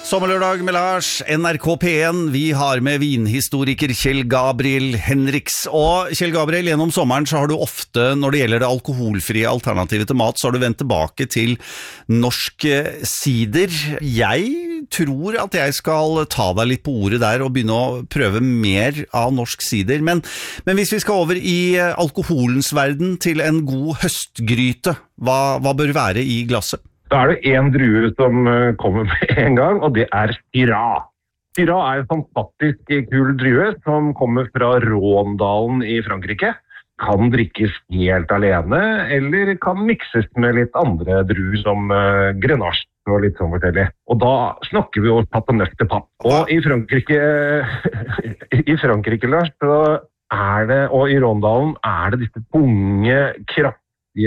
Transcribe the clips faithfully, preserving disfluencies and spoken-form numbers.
Sommerlørdag med Lars, N R K P en. Vi har med vinhistoriker Kjell Gabriel Henriks. Og Kjell Gabriel, gjennom sommeren så har du ofte, når det gjelder det alkoholfrie alternativet til mat, så har du vendt tilbake til norsk sider. Jeg tror at jeg skal ta deg litt på ordet der og begynne å prøve mer av norsk sider. Men, men hvis vi skal over i alkoholens verden til en god høstgryte, hva, hva bør være i glasset? Da er det en drue som kommer med en gang, og det er Syrah. Syrah er en fantastisk kul drue som kommer fra Råndalen i Frankrike. Kan drikkes helt alene, eller kan mikses med litt andre druer som uh, Grenache og litt sånn forskjellig. Og da snakker vi jo patanøff til papp. Og i Frankrike, i Frankrike, Lars, så er det, og i Råndalen er det disse unge, kraftige,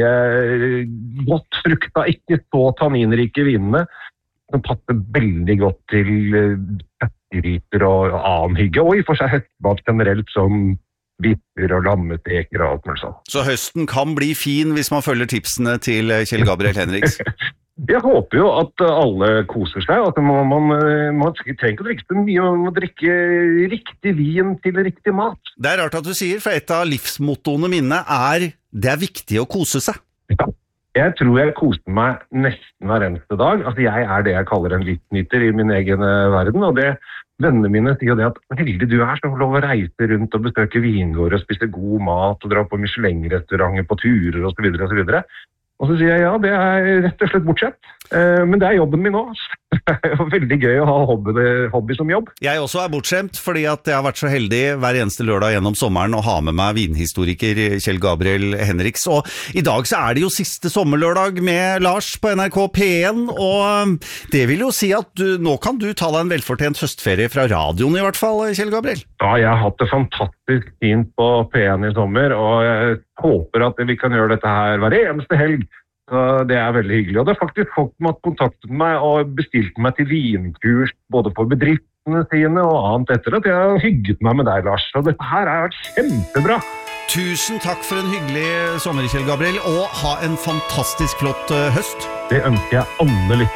godt frukta, ikke så tanninrike vinene, som passer veldig godt til høstgryter og annen hygge, og i for seg høstmat generelt som bitter og lammesteker og alt mulig sånn. Så høsten kan bli fin hvis man følger tipsene til Kjell Gabriel Henriks? Jeg håper jo at alle koser seg, at man, man, man trenger ikke å drikke så mye, man må drikke riktig vin til riktig mat. Det er rart at du sier, for et av livsmottoene mine er det er viktig å kose seg. Ja. Jeg tror jeg koser meg nesten hver eneste dag. Altså jeg er det jeg kaller en livsnyter i min egen verden, og det vennene mine sier det at heldig du er som får lov å reise rundt og besøke vingårder og spise god mat og dra på Michelin-restauranter på turer og så videre og så videre. Og så sier jeg ja, det er rett og slett bortsett. Eh, men det er jobben min nå. Det er jo veldig gøy å ha hobby, hobby som jobb. Jeg også er bortskjemt, fordi at jeg har vært så heldig hver eneste lørdag gjennom sommeren å ha med meg vinhistoriker Kjell Gabriel Henriks. Og i dag så er det jo siste sommerlørdag med Lars på N R K P en, og det vil jo si at du, nå kan du ta deg en velfortjent høstferie fra radioen i hvert fall, Kjell Gabriel. Ja, jeg har hatt det fantastisk fint på P en i sommer, og jeg håper at vi kan gjøre dette her hver eneste helg. Så det er veldig hyggelig. Og det er faktisk folk som har kontaktet meg og bestilt meg til vinkurs, både på bedriftene sine og annet etter at jeg har hygget meg med deg, Lars. Så dette her har vært kjempebra. Tusen takk for en hyggelig sommer, Kjell Gabriel, og ha en fantastisk flott høst. Det ønsker jeg alle lykke.